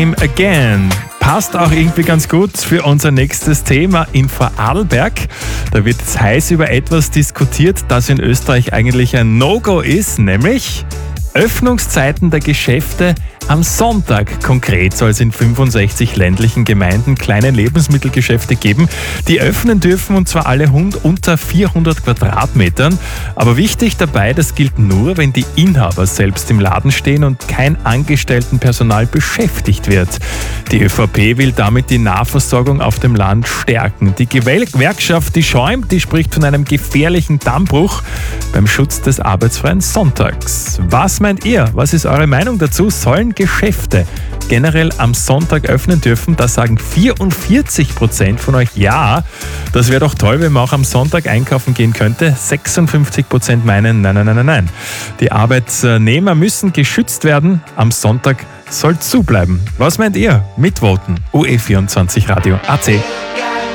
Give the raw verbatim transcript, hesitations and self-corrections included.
Again. Passt auch irgendwie ganz gut für unser nächstes Thema in Vorarlberg. Da wird jetzt heiß über etwas diskutiert, das in Österreich eigentlich ein No-Go ist, nämlich Öffnungszeiten der Geschäfte am Sonntag. Konkret soll es in fünfundsechzig ländlichen Gemeinden kleine Lebensmittelgeschäfte geben, die öffnen dürfen, und zwar alle unter vierhundert Quadratmetern. Aber wichtig dabei, das gilt nur, wenn die Inhaber selbst im Laden stehen und kein Angestelltenpersonal beschäftigt wird. Die ÖVP will damit die Nahversorgung auf dem Land stärken. Die Gewerkschaft, die schäumt, die spricht von einem gefährlichen Dammbruch beim Schutz des arbeitsfreien Sonntags. Was meint ihr? Was ist eure Meinung dazu? Sollen Geschäfte generell am Sonntag öffnen dürfen? Da sagen vierundvierzig Prozent von euch ja. Das wäre doch toll, wenn man auch am Sonntag einkaufen gehen könnte. sechsundfünfzig Prozent meinen nein, nein, nein, nein, nein. Die Arbeitnehmer müssen geschützt werden. Am Sonntag soll zubleiben. Was meint ihr? Mitvoten. U E vierundzwanzig Radio A C.